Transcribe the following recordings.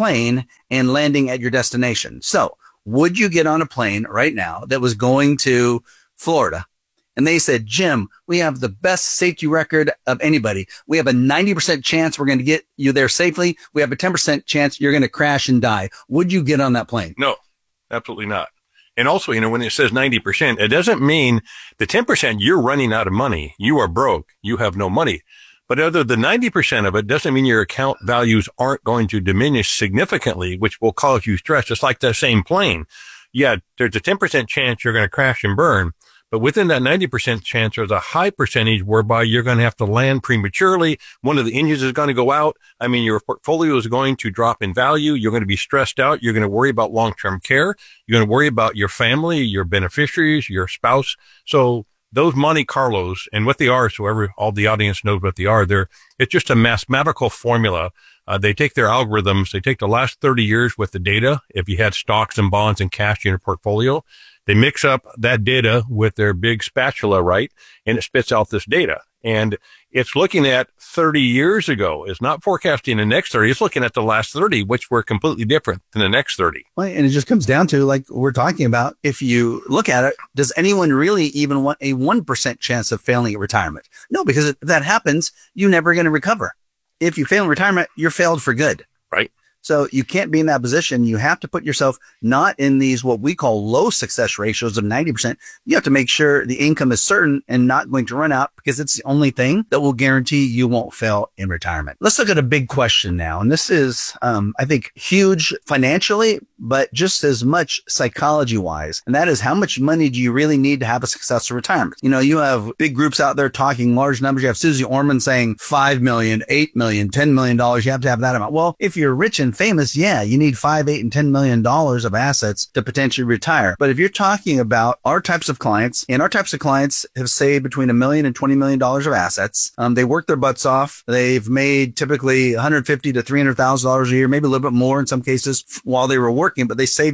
plane and landing at your destination. So would you get on a plane right now that was going to Florida? And they said, Jim, we have the best safety record of anybody. We have a 90% chance we're going to get you there safely. We have a 10% chance you're going to crash and die. Would you get on that plane? No, absolutely not. And also, when it says 90%, it doesn't mean the 10% you're running out of money. You are broke. You have no money. But other than 90% of it doesn't mean your account values aren't going to diminish significantly, which will cause you stress. It's like that same plane. Yeah, there's a 10% chance you're going to crash and burn. But within that 90% chance, there's a high percentage whereby you're going to have to land prematurely. One of the engines is going to go out. Your portfolio is going to drop in value. You're going to be stressed out. You're going to worry about long-term care. You're going to worry about your family, your beneficiaries, your spouse. So those Monte Carlos and what they are, so all the audience knows what they are. It's just a mathematical formula. They take their algorithms. They take the last 30 years with the data. If you had stocks and bonds and cash in your portfolio, they mix up that data with their big spatula, right? And it spits out this data. And it's looking at 30 years ago. It's not forecasting the next 30. It's looking at the last 30, which were completely different than the next 30. Well, and it just comes down to, like we're talking about, if you look at it, does anyone really even want a 1% chance of failing at retirement? No, because if that happens, you're never going to recover. If you fail in retirement, you're failed for good. Right. So you can't be in that position. You have to put yourself not in these, what we call low success ratios of 90%. You have to make sure the income is certain and not going to run out, because it's the only thing that will guarantee you won't fail in retirement. Let's look at a big question now. And this is, I think, huge financially, but just as much psychology wise. And that is, how much money do you really need to have a successful retirement? You have big groups out there talking large numbers. You have Susie Orman saying $5 million, $8 million, $10 million. You have to have that amount. Well, if you're rich and famous, yeah, you need $5, $8, and $10 million of assets to potentially retire. But if you're talking about our types of clients, and our types of clients have saved between $1 million and $20 million of assets. They work their butts off. They've made typically $150,000 to $300,000 a year, maybe a little bit more in some cases while they were working, but they saved.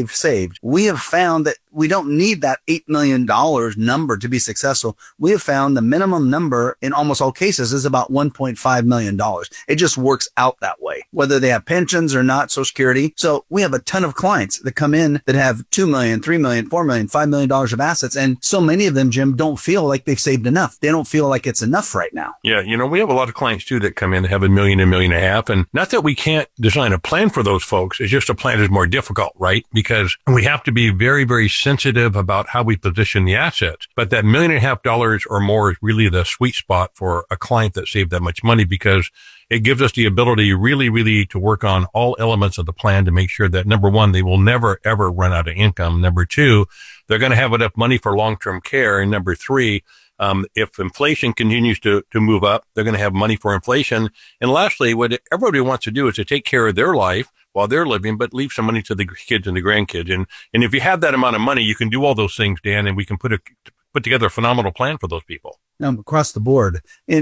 We have found that we don't need that $8 million number to be successful. We have found the minimum number in almost all cases is about $1.5 million. It just works out that way, whether they have pensions or not, Social Security. So we have a ton of clients that come in that have $2 million, $3 million, $4 million, $5 million of assets. And so many of them, Jim, don't feel like they've saved enough. They don't feel like it's enough right now. Yeah. We have a lot of clients too that come in that have $1 million, $1.5 million. And not that we can't design a plan for those folks. It's just a plan is more difficult, right? Because we have to be very, very sensitive about how we position the assets. But that $1.5 million or more is really the sweet spot for a client that saved that much money, because it gives us the ability really to work on all elements of the plan to make sure that, number one, they will never, ever run out of income. Number two, they're going to have enough money for long-term care. And number three, if inflation continues to move up, they're going to have money for inflation. And lastly, what everybody wants to do is to take care of their life while they're living, but leave some money to the kids and the grandkids. And if you have that amount of money, you can do all those things, Dan, and we can put together a phenomenal plan for those people. Across the board. And,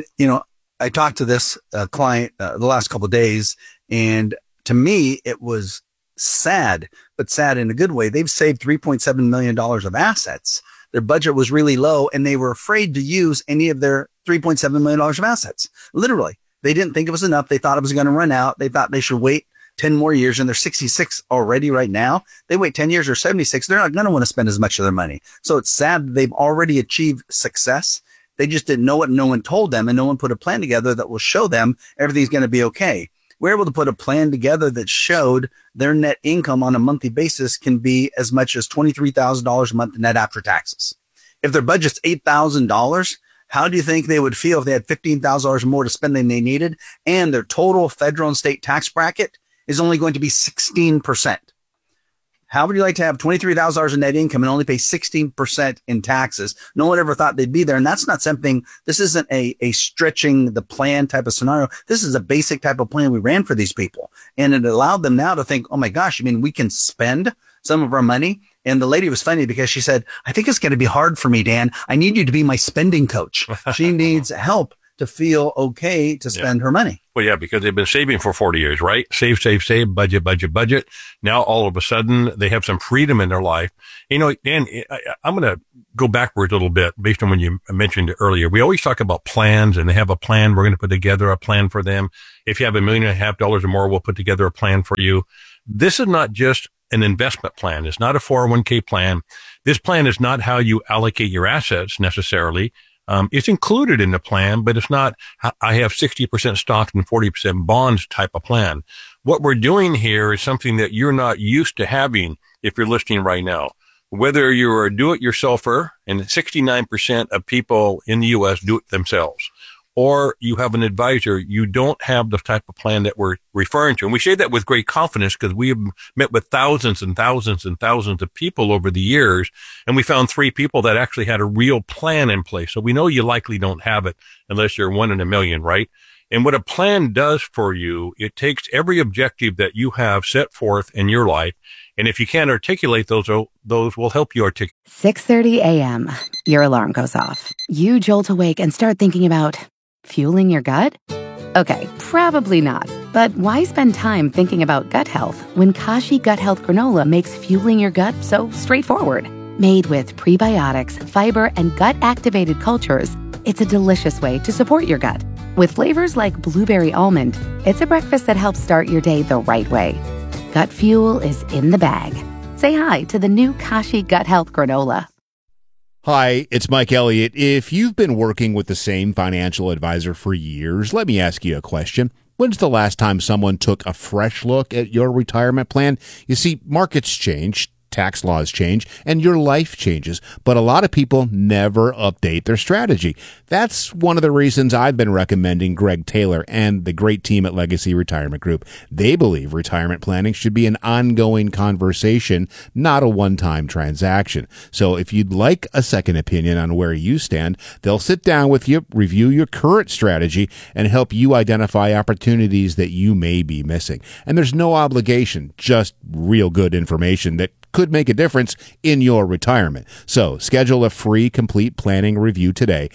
I talked to this client the last couple of days, and to me, it was sad, but sad in a good way. They've saved $3.7 million of assets. Their budget was really low, and they were afraid to use any of their $3.7 million of assets. Literally, they didn't think it was enough. They thought it was going to run out. They thought they should wait 10 more years, and they're 66 already right now. They wait 10 years or 76. They're not going to want to spend as much of their money. So it's sad that they've already achieved success. They just didn't know it. No one told them, and no one put a plan together that will show them everything's going to be okay. We're able to put a plan together that showed their net income on a monthly basis can be as much as $23,000 a month net after taxes. If their budget's $8,000, how do you think they would feel if they had $15,000 more to spend than they needed, and their total federal and state tax bracket is only going to be 16%? How would you like to have $23,000 in net income and only pay 16% in taxes? No one ever thought they'd be there. And that's not something, this isn't a stretching the plan type of scenario. This is a basic type of plan we ran for these people. And it allowed them now to think, oh my gosh, we can spend some of our money. And the lady was funny because she said, I think it's going to be hard for me, Dan. I need you to be my spending coach. She needs help to feel okay to spend her money. Well, yeah, because they've been saving for 40 years, right? Save, budget. Now, all of a sudden, they have some freedom in their life. You know, Dan, I'm going to go backwards a little bit based on when you mentioned it earlier. We always talk about plans, and they have a plan. We're going to put together a plan for them. If you have $1.5 million or more, we'll put together a plan for you. This is not just an investment plan. It's not a 401k plan. This plan is not how you allocate your assets necessarily. It's included in the plan, but it's not, I have 60% stocks and 40% bonds type of plan. What we're doing here is something that you're not used to having if you're listening right now. Whether you're a do-it-yourselfer, and 69% of people in the U.S. do it themselves, or you have an advisor, you don't have the type of plan that we're referring to. And we say that with great confidence because we have met with thousands and thousands and thousands of people over the years, and we found 3 people that actually had a real plan in place. So we know you likely don't have it unless you're 1 in a million, right? And what a plan does for you, it takes every objective that you have set forth in your life, and if you can't articulate those will help you articulate. 6:30 a.m. Your alarm goes off. You jolt awake and start thinking about fueling your gut? Okay, probably not. But why spend time thinking about gut health when Kashi Gut Health Granola makes fueling your gut so straightforward? Made with prebiotics, fiber, and gut-activated cultures, it's a delicious way to support your gut. With flavors like blueberry almond, it's a breakfast that helps start your day the right way. Gut fuel is in the bag. Say hi to the new Kashi Gut Health Granola. Hi, it's Mike Elliott. If you've been working with the same financial advisor for years, let me ask you a question. When's the last time someone took a fresh look at your retirement plan? You see, markets change, tax laws change, and your life changes, but a lot of people never update their strategy. That's one of the reasons I've been recommending Greg Taylor and the great team at Legacy Retirement Group. They believe retirement planning should be an ongoing conversation, not a one-time transaction. So if you'd like a second opinion on where you stand, they'll sit down with you, review your current strategy, and help you identify opportunities that you may be missing. And there's no obligation, just real good information that could make a difference in your retirement. So schedule a free complete planning review today.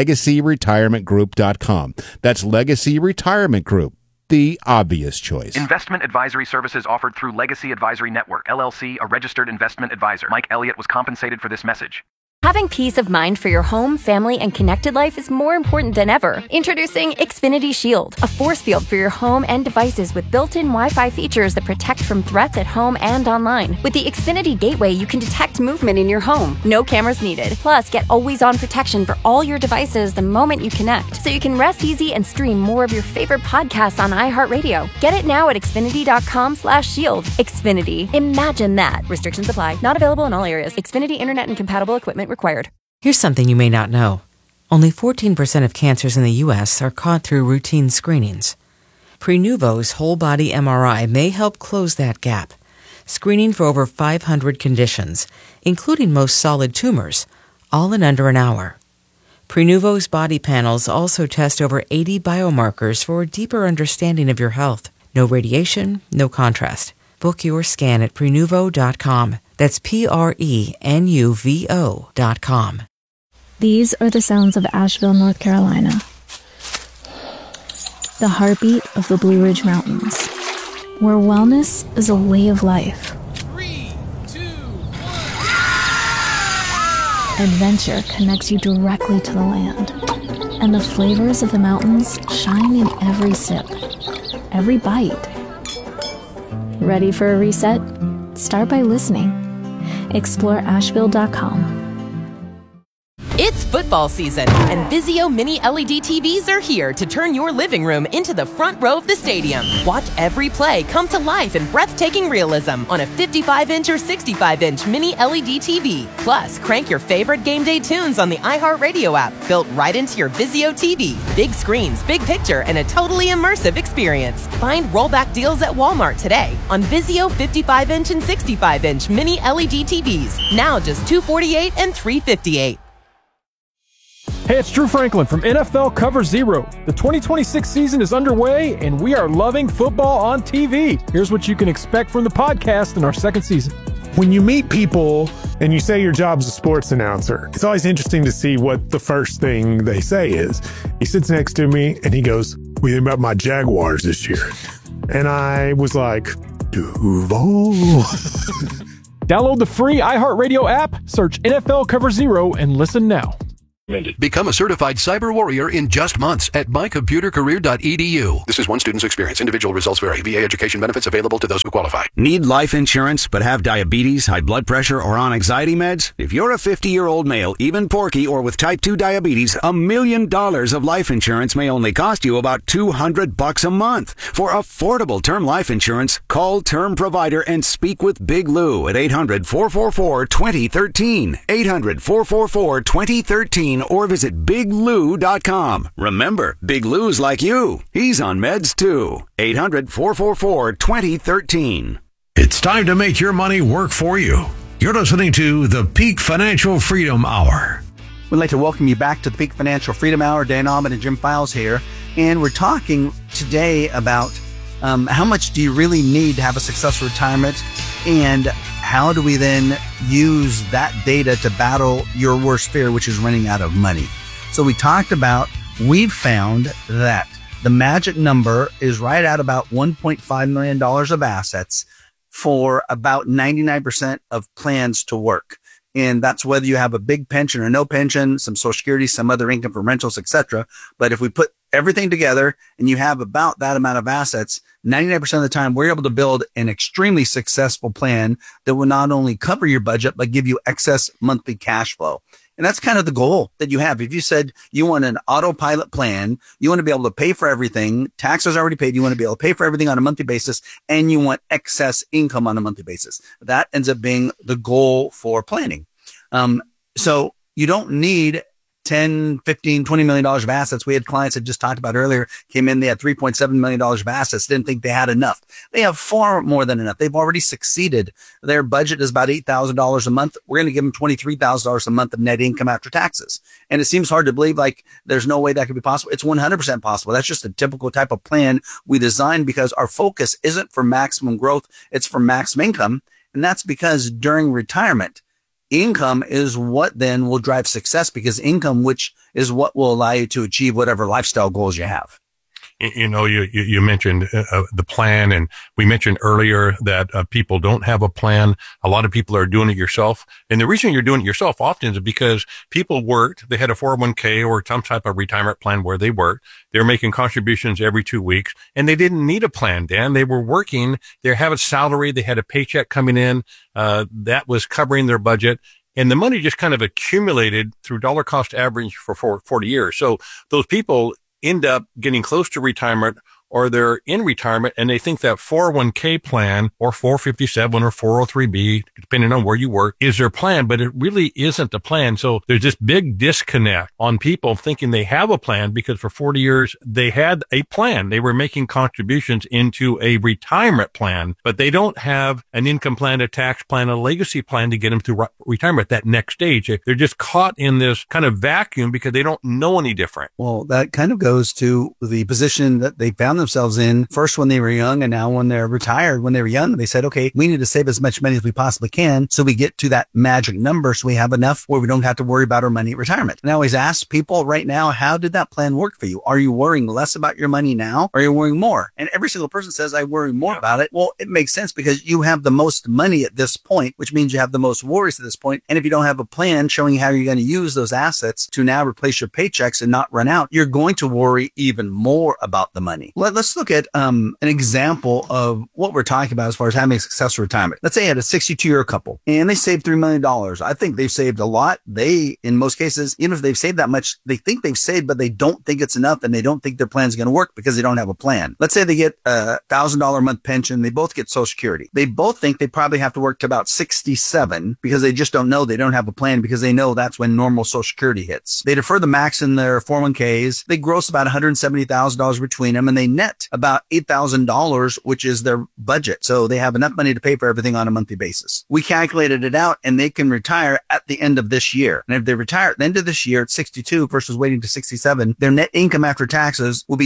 LegacyRetirementGroup.com. That's Legacy Retirement Group, the obvious choice. Investment advisory services offered through Legacy Advisory Network, LLC, a registered investment advisor. Mike Elliott was compensated for this message. Having peace of mind for your home, family, and connected life is more important than ever. Introducing Xfinity Shield, a force field for your home and devices with built-in Wi-Fi features that protect from threats at home and online. With the Xfinity Gateway, you can detect movement in your home. No cameras needed. Plus, get always-on protection for all your devices the moment you connect, so you can rest easy and stream more of your favorite podcasts on iHeartRadio. Get it now at Xfinity.com/shield. Xfinity. Imagine that. Restrictions apply. Not available in all areas. Xfinity Internet and compatible equipment required. Here's something you may not know. Only 14% of cancers in the U.S. are caught through routine screenings. Prenuvo's whole-body MRI may help close that gap, screening for over 500 conditions, including most solid tumors, all in under an hour. Prenuvo's body panels also test over 80 biomarkers for a deeper understanding of your health. No radiation, no contrast. Book your scan at Prenuvo.com. That's Prenuvo.com. These are the sounds of Asheville, North Carolina. The heartbeat of the Blue Ridge Mountains, where wellness is a way of life. 3, 2, 1. Adventure connects you directly to the land, and the flavors of the mountains shine in every sip, every bite. Ready for a reset? Start by listening. Explore Asheville.com. It's football season, and Vizio Mini LED TVs are here to turn your living room into the front row of the stadium. Watch every play come to life in breathtaking realism on a 55-inch or 65-inch Mini LED TV. Plus, crank your favorite game day tunes on the iHeartRadio app, built right into your Vizio TV. Big screens, big picture, and a totally immersive experience. Find rollback deals at Walmart today on Vizio 55-inch and 65-inch Mini LED TVs. Now just $248 and $358. Hey, it's Drew Franklin from NFL Cover Zero. The 2026 season is underway, and we are loving football on TV. Here's what you can expect from the podcast in our second season. When you meet people and you say your job's a sports announcer, it's always interesting to see what the first thing they say is. He sits next to me and he goes, "What do you think about my Jaguars this year?" And I was like, Duval. Download the free iHeartRadio app, search NFL Cover Zero, and listen now. Become a certified cyber warrior in just months at mycomputercareer.edu. This is one student's experience. Individual results vary. VA education benefits available to those who qualify. Need life insurance but have diabetes, high blood pressure, or on anxiety meds? If you're a 50-year-old male, even porky, or with type 2 diabetes, $1 million of life insurance may only cost you about $200 a month. For affordable term life insurance, call Term Provider and speak with Big Lou at 800-444-2013. 800-444-2013. Or visit biglou.com. Remember, Big Lou's like you. He's on meds too. 800-444-2013. It's time to make your money work for you. You're listening to the Peak Financial Freedom Hour. We'd like to welcome you back to the Peak Financial Freedom Hour. Dan Allman and Jim Files here. And we're talking today about how much do you really need to have a successful retirement, and how do we then use that data to battle your worst fear, which is running out of money. So we talked about, we've found that the magic number is right at about $1.5 million of assets for about 99% of plans to work. And that's whether you have a big pension or no pension, some Social Security, some other income from rentals, etc. But if we put everything together and you have about that amount of assets, 99% of the time, we're able to build an extremely successful plan that will not only cover your budget, but give you excess monthly cash flow. And that's kind of the goal that you have. If you said you want an autopilot plan, you want to be able to pay for everything, taxes already paid, you want to be able to pay for everything on a monthly basis, and you want excess income on a monthly basis. That ends up being the goal for planning. So you don't need 10, 15, $20 million of assets. We had clients that just talked about earlier, came in, they had $3.7 million of assets, didn't think they had enough. They have far more than enough. They've already succeeded. Their budget is about $8,000 a month. We're going to give them $23,000 a month of net income after taxes. And it seems hard to believe, like there's no way that could be possible. It's 100% possible. That's just a typical type of plan we designed because our focus isn't for maximum growth. It's for maximum income. And that's because during retirement, income is what then will drive success, because income, which is what will allow you to achieve whatever lifestyle goals you have. You know, you mentioned the plan, and we mentioned earlier that people don't have a plan. A lot of people are doing it yourself. And the reason you're doing it yourself often is because people worked, they had a 401k or some type of retirement plan where they worked. They're making contributions every 2 weeks, and they didn't need a plan, Dan. They were working, they have a salary, they had a paycheck coming in, that was covering their budget. And the money just kind of accumulated through dollar cost average for 40 years. So those people end up getting close to retirement, or they're in retirement and they think that 401k plan or 457 or 403b, depending on where you work, is their plan, but it really isn't the plan. So there's this big disconnect on people thinking they have a plan because for 40 years they had a plan. They were making contributions into a retirement plan, but they don't have an income plan, a tax plan, a legacy plan to get them through retirement, that next stage. They're just caught in this kind of vacuum because they don't know any different. Well, that kind of goes to the position that they found themselves in first when they were young, and now when they're retired. When they were young, they said, okay, we need to save as much money as we possibly can so we get to that magic number, so we have enough where we don't have to worry about our money at retirement. And I always ask people right now, how did that plan work for you? Are you worrying less about your money now, or are you worrying more? And every single person says, I worry more about it. Well, it makes sense because you have the most money at this point, which means you have the most worries at this point. And if you don't have a plan showing how you're going to use those assets to now replace your paychecks and not run out, you're going to worry even more about the money. Let's look at an example of what we're talking about as far as having a successful retirement. Let's say I had a 62-year couple and they saved $3 million. I think they've saved a lot. They, in most cases, even if they've saved that much, they think they've saved, but they don't think it's enough, and they don't think their plan is going to work because they don't have a plan. Let's say they get a $1,000 a month pension. They both get Social Security. They both think they probably have to work to about 67 because they just don't know. They don't have a plan because they know that's when normal Social Security hits. They defer the max in their 401ks. They gross about $170,000 between them, and they net about $8,000, which is their budget. So they have enough money to pay for everything on a monthly basis. We calculated it out and they can retire at the end of this year. And if they retire at the end of this year at 62 versus waiting to 67, their net income after taxes will be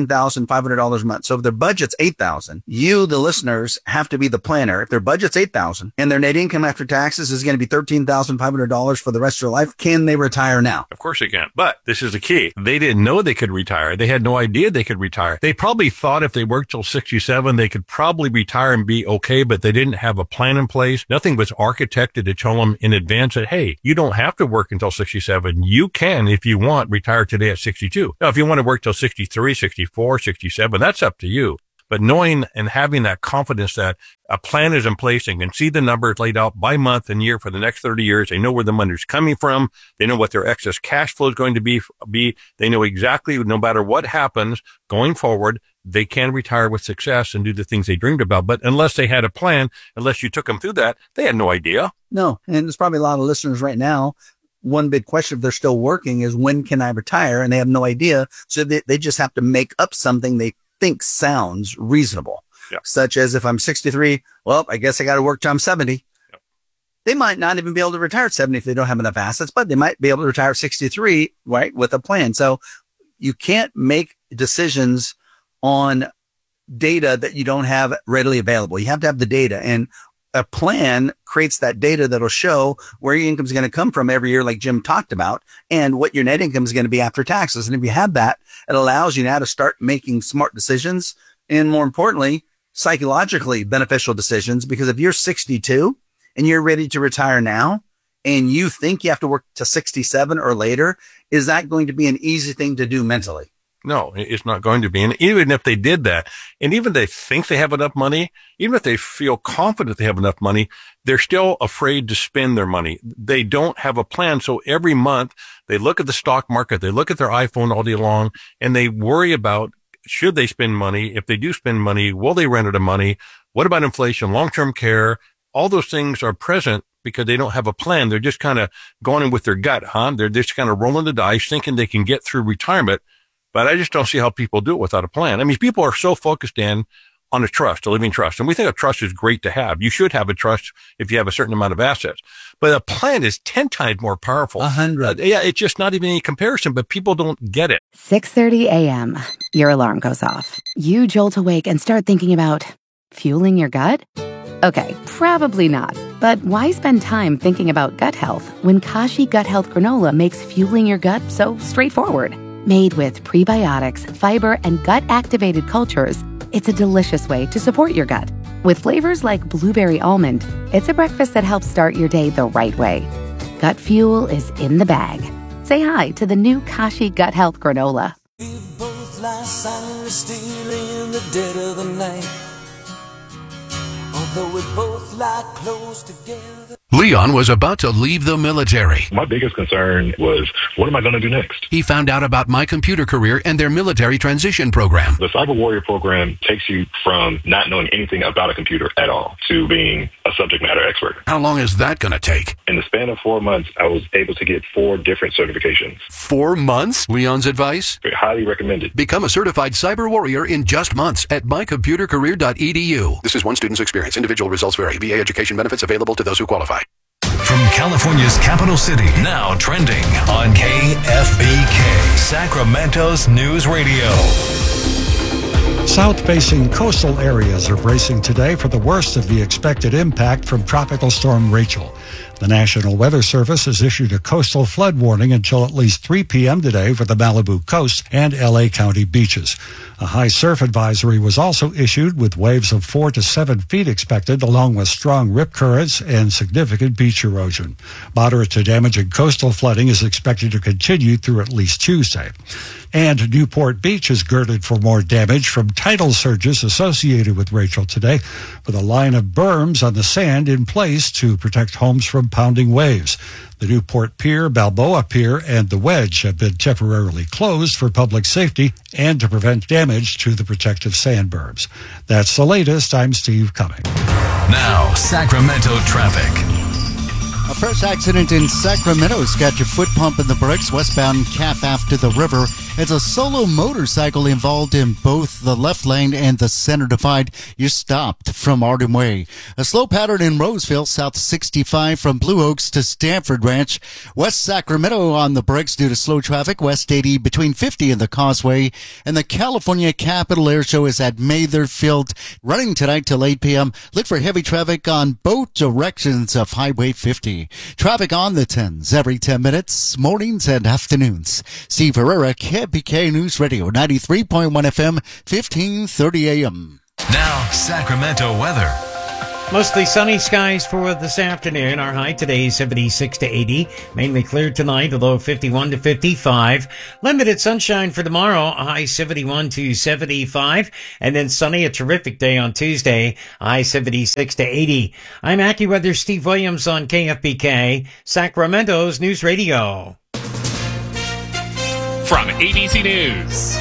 $13,500 a month. So if their budget's $8,000, you, the listeners, have to be the planner. If their budget's $8,000 and their net income after taxes is going to be $13,500 for the rest of their life, can they retire now? Of course they can. But this is the key. They didn't know they could retire. They had no idea they could retire. They probably thought if they worked till 67, they could probably retire and be okay, but they didn't have a plan in place. Nothing was architected to tell them in advance that, hey, you don't have to work until 67. You can, if you want, retire today at 62. Now, if you want to work till 63, 64, 67, that's up to you. But knowing and having that confidence that a plan is in place and can see the numbers laid out by month and year for the next 30 years, they know where the money's coming from. They know what their excess cash flow is going to be. They know exactly, no matter what happens going forward, they can retire with success and do the things they dreamed about. But unless they had a plan, unless you took them through that, they had no idea. No. And there's probably a lot of listeners right now. One big question, if they're still working, is when can I retire? And they have no idea. So they just have to make up something they think sounds reasonable, such as if I'm 63, well, I guess I got to work till I'm 70. Yep. They might not even be able to retire at 70 if they don't have enough assets, but they might be able to retire at 63, right, with a plan. So you can't make decisions on data that you don't have readily available. You have to have the data, and a plan creates that data that'll show where your income is going to come from every year, like Jim talked about, and what your net income is going to be after taxes. And if you have that, it allows you now to start making smart decisions and, more importantly, psychologically beneficial decisions. Because if you're 62 and you're ready to retire now and you think you have to work to 67 or later, is that going to be an easy thing to do mentally? No, it's not going to be. And even if they did that, and even if they think they have enough money, even if they feel confident they have enough money, they're still afraid to spend their money. They don't have a plan. So every month they look at the stock market, they look at their iPhone all day long, and they worry about, should they spend money? If they do spend money, will they run out of money? What about inflation, long-term care? All those things are present because they don't have a plan. They're just kind of going in with their gut, They're just kind of rolling the dice, thinking they can get through retirement. But I just don't see how people do it without a plan. I mean, people are so focused on a trust, a living trust. And we think a trust is great to have. You should have a trust if you have a certain amount of assets. But a plan is 10 times more powerful. 100. It's just not even any comparison, but people don't get it. 6:30 a.m. Your alarm goes off. You jolt awake and start thinking about fueling your gut? Okay, probably not. But why spend time thinking about gut health when Kashi Gut Health Granola makes fueling your gut so straightforward? Made with prebiotics, fiber, and gut-activated cultures, it's a delicious way to support your gut. With flavors like blueberry almond, it's a breakfast that helps start your day the right way. Gut fuel is in the bag. Say hi to the new Kashi Gut Health Granola. We both lie silently still in the dead of the night. Although we both lie close together. Leon was about to leave the military. My biggest concern was, what am I going to do next? He found out about My Computer Career and their military transition program. The Cyber Warrior program takes you from not knowing anything about a computer at all to being a subject matter expert. How long is that going to take? In the span of 4 months, I was able to get 4 different certifications. 4 months? Leon's advice? Highly recommended. Become a certified cyber warrior in just months at mycomputercareer.edu. This is one student's experience. Individual results vary. VA education benefits available to those who qualify. From California's capital city, now trending on KFBK, Sacramento's news radio. South-facing coastal areas are bracing today for the worst of the expected impact from Tropical Storm Rachel. The National Weather Service has issued a coastal flood warning until at least 3 p.m. today for the Malibu coast and L.A. County beaches. A high surf advisory was also issued with waves of 4 to 7 feet expected, along with strong rip currents and significant beach erosion. Moderate to damaging coastal flooding is expected to continue through at least Tuesday. And Newport Beach is girded for more damage from tidal surges associated with Rachel today, with a line of berms on the sand in place to protect homes from pounding waves. The Newport Pier, Balboa Pier, and the Wedge have been temporarily closed for public safety and to prevent damage to the protective sand berms. That's the latest. I'm Steve Cumming. Now, Sacramento traffic. A fresh accident in Sacramento has got your foot pumping the brakes westbound Calf after the river. It's a solo motorcycle involved in both the left lane and the center divide. You're stopped from Arden Way. A slow pattern in Roseville, South 65 from Blue Oaks to Stanford Ranch. West Sacramento on the brakes due to slow traffic. West 80 between 50 and the Causeway. And the California Capital Air Show is at Mather Field, running tonight till 8 p.m. Look for heavy traffic on both directions of Highway 50. Traffic on the 10s every 10 minutes, mornings and afternoons. Steve Herrera, KFBK News Radio, 93.1 FM, 1530 AM. Now, Sacramento weather. Mostly sunny skies for this afternoon. Our high today is 76 to 80. Mainly clear tonight, a low 51 to 55. Limited sunshine for tomorrow, a high 71 to 75. And then sunny, a terrific day on Tuesday, high 76 to 80. I'm AccuWeather Steve Williams on KFBK, Sacramento's News Radio. From ABC News,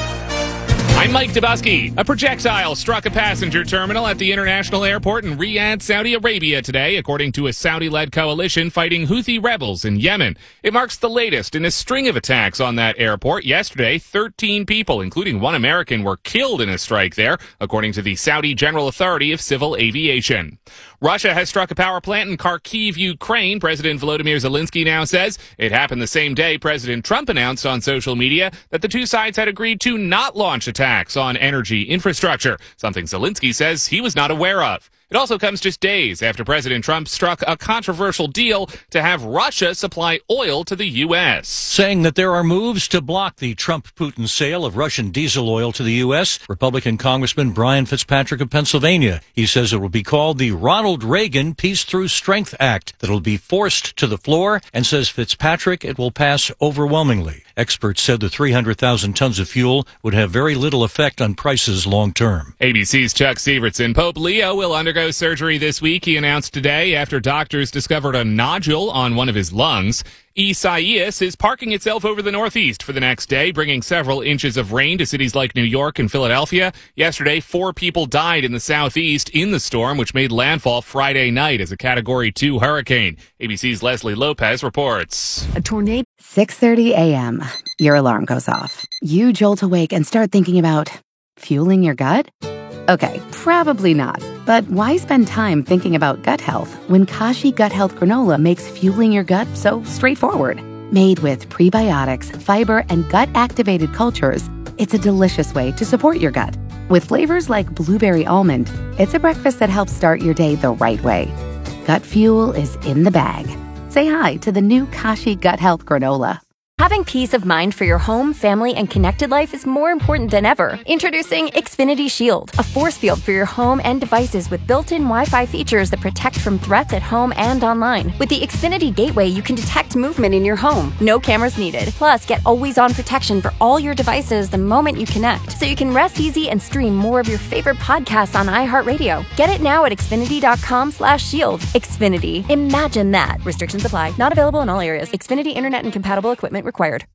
I'm Mike Dubusky. A projectile struck a passenger terminal at the international airport in Riyadh, Saudi Arabia today, according to a Saudi-led coalition fighting Houthi rebels in Yemen. It marks the latest in a string of attacks on that airport. Yesterday, 13 people, including one American, were killed in a strike there, according to the Saudi General Authority of Civil Aviation. Russia has struck a power plant in Kharkiv, Ukraine. President Volodymyr Zelensky now says it happened the same day President Trump announced on social media that the two sides had agreed to not launch attacks on energy infrastructure, something Zelensky says he was not aware of. It also comes just days after President Trump struck a controversial deal to have Russia supply oil to the U.S. Saying that there are moves to block the Trump-Putin sale of Russian diesel oil to the U.S., Republican Congressman Brian Fitzpatrick of Pennsylvania. He says it will be called the Ronald Reagan Peace Through Strength Act that will be forced to the floor, and says Fitzpatrick it will pass overwhelmingly. Experts said the 300,000 tons of fuel would have very little effect on prices long term. ABC's Chuck Sievertson. Pope Leo will undergo surgery this week, he announced today, after doctors discovered a nodule on one of his lungs. Isaias is parking itself over the Northeast for the next day, bringing several inches of rain to cities like New York and Philadelphia. Yesterday, 4 people died in the Southeast in the storm, which made landfall Friday night as a Category 2 hurricane. ABC's Leslie Lopez reports. A tornado. 6:30 a.m. Your alarm goes off. You jolt awake and start thinking about fueling your gut? Okay, probably not. But why spend time thinking about gut health when Kashi Gut Health Granola makes fueling your gut so straightforward? Made with prebiotics, fiber, and gut-activated cultures, it's a delicious way to support your gut. With flavors like blueberry almond, it's a breakfast that helps start your day the right way. Gut fuel is in the bag. Say hi to the new Kashi Gut Health Granola. Having peace of mind for your home, family, and connected life is more important than ever. Introducing Xfinity Shield, a force field for your home and devices with built-in Wi-Fi features that protect from threats at home and online. With the Xfinity Gateway, you can detect movement in your home. No cameras needed. Plus, get always-on protection for all your devices the moment you connect, so you can rest easy and stream more of your favorite podcasts on iHeartRadio. Get it now at Xfinity.com/shield. Xfinity. Imagine that. Restrictions apply. Not available in all areas. Xfinity Internet and compatible equipment required.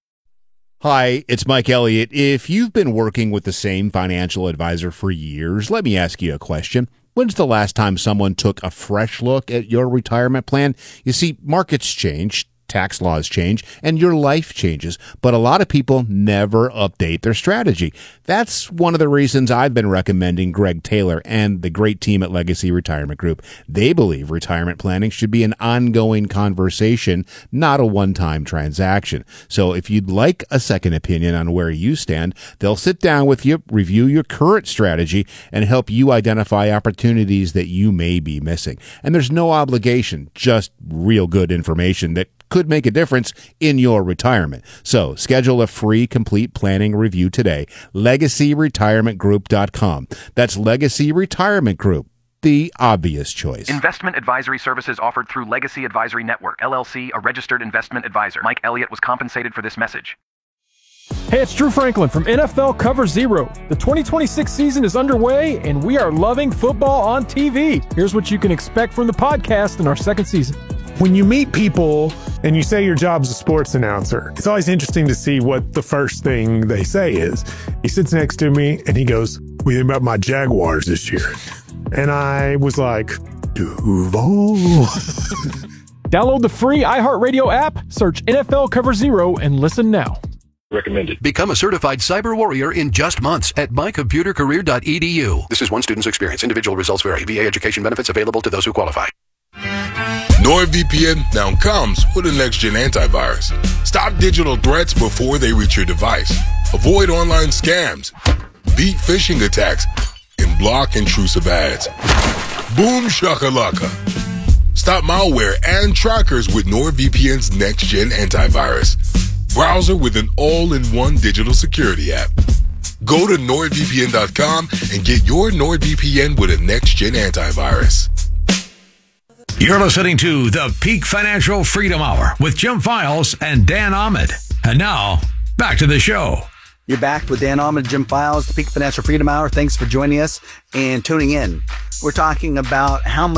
Hi, it's Mike Elliott. If you've been working with the same financial advisor for years, let me ask you a question. When's the last time someone took a fresh look at your retirement plan? You see, markets change, tax laws change, and your life changes, but a lot of people never update their strategy. That's one of the reasons I've been recommending Greg Taylor and the great team at Legacy Retirement Group. They believe retirement planning should be an ongoing conversation, not a one-time transaction. So if you'd like a second opinion on where you stand, they'll sit down with you, review your current strategy, and help you identify opportunities that you may be missing. And there's no obligation, just real good information that could make a difference in your retirement. So schedule a free complete planning review today. LegacyRetirementGroup.com. That's Legacy Retirement Group, the obvious choice. Investment advisory services offered through Legacy Advisory Network, LLC, a registered investment advisor. Mike Elliott was compensated for this message. Hey, it's Drew Franklin from NFL Cover Zero. The 2026 season is underway, and we are loving football on TV. Here's what you can expect from the podcast in our second season. When you meet people and you say your job's a sports announcer, it's always interesting to see what the first thing they say is. He sits next to me and he goes, "What do you think about my Jaguars this year?" And I was like, Duval. Download the free iHeartRadio app, search NFL Cover Zero, and listen now. recommended. Become a certified cyber warrior in just months at mycomputercareer.edu. This is one student's experience. Individual results vary. VA education benefits available to those who qualify. NordVPN now comes with a next-gen antivirus. Stop digital threats before they reach your device. Avoid online scams. Beat phishing attacks. And block intrusive ads. Boom shakalaka. Stop malware and trackers with NordVPN's next-gen antivirus. Browser with an all-in-one digital security app. Go to NordVPN.com and get your NordVPN with a next-gen antivirus. You're listening to the Peak Financial Freedom Hour with Jim Files and Dan Ahmed. And now, back to the show. You're back with Dan Ahmed and Jim Files, the Peak Financial Freedom Hour. Thanks for joining us and tuning in. We're talking about how much